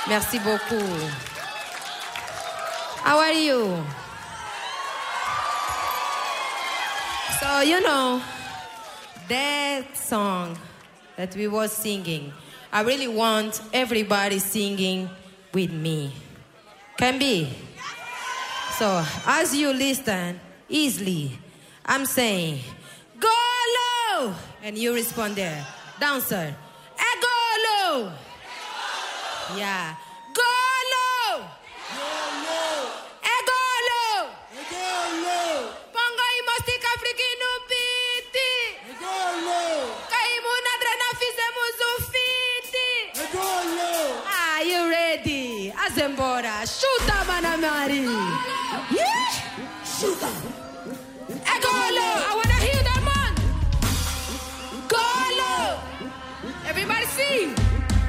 Merci beaucoup. How are you? So, you know, that song that we were singing, I really want everybody singing with me. Can be? So, as you listen easily, I'm saying, go low! And you respond there. Dancer, go low! Yeah. Go low! Go low! Go low! Go low! Pongo y mostica africano piti! Go low! Kaimuna drena fizemos fiti! Go low! Are you ready? Azembora, shoot up, Anna Marie! Yeah! Shoot up!